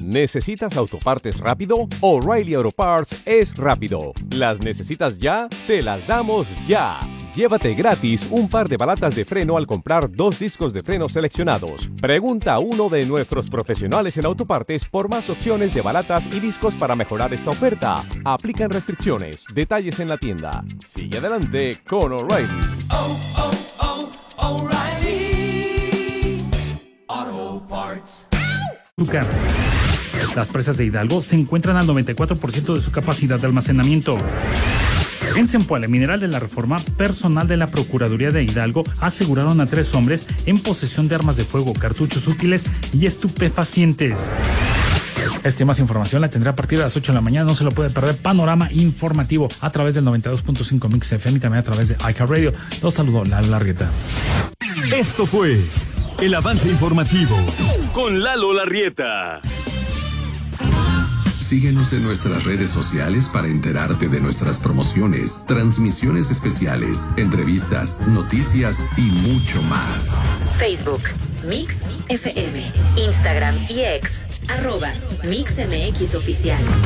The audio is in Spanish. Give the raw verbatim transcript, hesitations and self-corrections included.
¿Necesitas autopartes rápido? O'Reilly Auto Parts es rápido. ¿Las necesitas ya? Te las damos ya. Llévate gratis un par de balatas de freno al comprar dos discos de freno seleccionados. Pregunta a uno de nuestros profesionales en autopartes por más opciones de balatas y discos para mejorar esta oferta. Aplican restricciones. Detalles en la tienda. Sigue adelante con O'Reilly. Oh, oh, oh, O'Reilly Auto Parts. Las presas de Hidalgo se encuentran al noventa y cuatro por ciento de su capacidad de almacenamiento. En Zempoala, Mineral de la Reforma, personal de la Procuraduría de Hidalgo aseguraron a tres hombres en posesión de armas de fuego, cartuchos útiles y estupefacientes. Esta y más información la tendrá a partir de las ocho de la mañana. No se lo puede perder. Panorama informativo a través del noventa y dos punto cinco Mix F M y también a través de iHeartRadio. Los saludo, Lalo Larrieta. Esto fue el avance informativo con Lalo Larrieta. Síguenos en nuestras redes sociales para enterarte de nuestras promociones, transmisiones especiales, entrevistas, noticias y mucho más. Facebook, Mix F M, Instagram y X, arroba Mix M X Oficial.